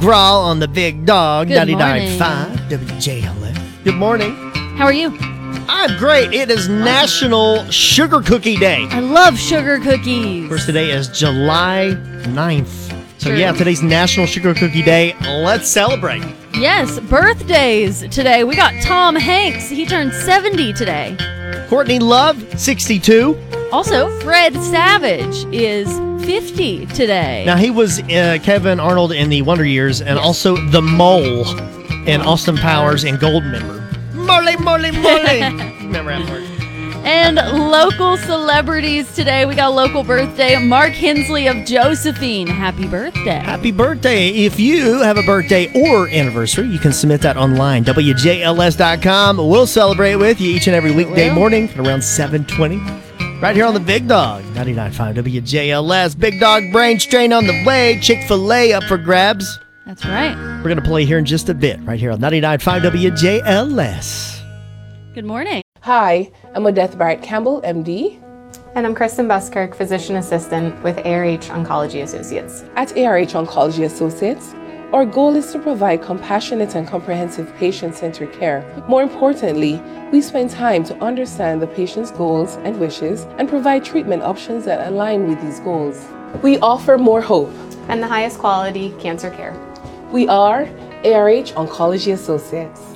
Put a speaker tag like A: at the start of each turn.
A: McGraw on the Big Dog,
B: Good
A: 99.5 WJLF. Good morning.
B: How are you?
A: I'm great. It is National Sugar Cookie Day.
B: I love sugar cookies.
A: Of course, today is July 9th. So,
B: Sure.
A: yeah, today's National Sugar Cookie Day. Let's celebrate.
B: Yes, birthdays today. We got Tom Hanks. He turned 70 today.
A: Courtney Love, 62.
B: Also, Fred Savage is 50 today.
A: Now, he was Kevin Arnold in the Wonder Years and also the Mole in Austin Powers and Goldmember. Mole, mole, mole. Remember that part?
B: And local celebrities today. We got a local birthday. Mark Hensley of Josephine. Happy birthday.
A: Happy birthday. If you have a birthday or anniversary, you can submit that online, WJLS.com. We'll celebrate with you each and every weekday morning at around 7:20. Right here on the Big Dog, 99.5 WJLS. Big Dog Brain Strain on the way. Chick-fil-A up for grabs.
B: That's right.
A: We're going to play here in just a bit, right here on 99.5 WJLS.
B: Good morning.
C: Hi, I'm Odette Barrett Campbell, MD.
D: And I'm Kristen Buskirk, Physician Assistant with ARH Oncology Associates.
C: At ARH Oncology Associates, our goal is to provide compassionate and comprehensive patient-centered care. More importantly, we spend time to understand the patient's goals and wishes and provide treatment options that align with these goals. We offer more hope.
D: And the highest quality cancer care.
C: We are ARH Oncology Associates.